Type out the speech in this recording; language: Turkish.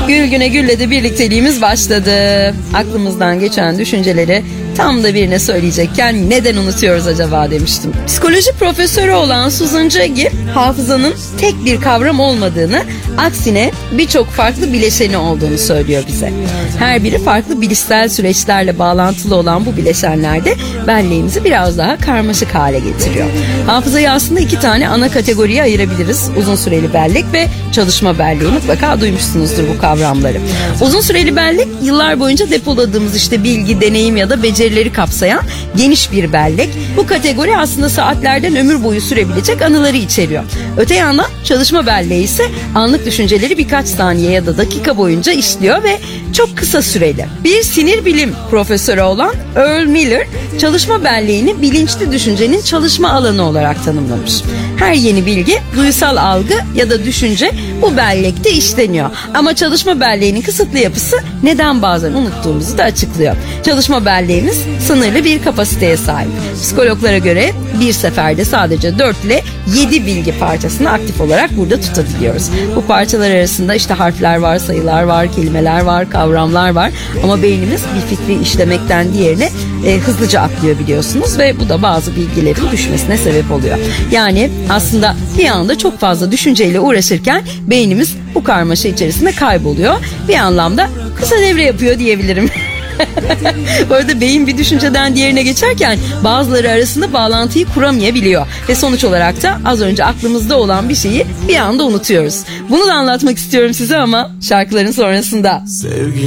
Gül güne gülle de birlikteliğimiz başladı. Aklımızdan geçen düşünceleri tam da birine söyleyecekken neden unutuyoruz acaba demiştim. Psikoloji profesörü olan Susan Jaggi, hafızanın tek bir kavram olmadığını, aksine birçok farklı bileşeni olduğunu söylüyor bize. Her biri farklı bilişsel süreçlerle bağlantılı olan bu bileşenlerde belleğimizi biraz daha karmaşık hale getiriyor. Hafızayı aslında iki tane ana kategoriye ayırabiliriz. Uzun süreli bellek ve çalışma belleği. Mutlaka duymuşsunuzdur bu kavramları. Uzun süreli bellek, yıllar boyunca depoladığımız işte bilgi, deneyim ya da becerileri kapsayan geniş bir bellek. Bu kategori aslında saatlerden ömür boyu sürebilecek anıları içeriyor. Öte yandan çalışma belleği ise anlık düşünceleri birkaç saniye ya da dakika boyunca işliyor ve çok kısa süreli. Bir sinir bilim profesörü olan Earl Miller, çalışma belleğini bilinçli düşüncenin çalışma alanı olarak tanımlamış. Her yeni bilgi, duysal algı ya da düşünce bu bellekte işleniyor. Ama çalışma belleğinin kısıtlı yapısı neden bazen unuttuğumuzu da açıklıyor. Çalışma belleğimiz sınırlı bir kapasiteye sahip. Psikologlara göre bir seferde sadece 4 ile 7 bilgi parçasını aktif olarak burada tutabiliyoruz. Bu parçalar arasında işte harfler var, sayılar var, kelimeler var, kavramlar var. Ama beynimiz bir fikri işlemekten diğerine hızlıca atlıyor biliyorsunuz ve bu da bazı bilgilerin düşmesine sebep oluyor. Yani aslında bir anda çok fazla düşünceyle uğraşırken beynimiz bu karmaşa içerisinde kayboluyor. Bir anlamda kısa devre yapıyor diyebilirim. Bu arada beyin bir düşünceden diğerine geçerken bazıları arasında bağlantıyı kuramayabiliyor ve sonuç olarak da az önce aklımızda olan bir şeyi bir anda unutuyoruz. Bunu da anlatmak istiyorum size ama şarkıların sonrasında. Sevgi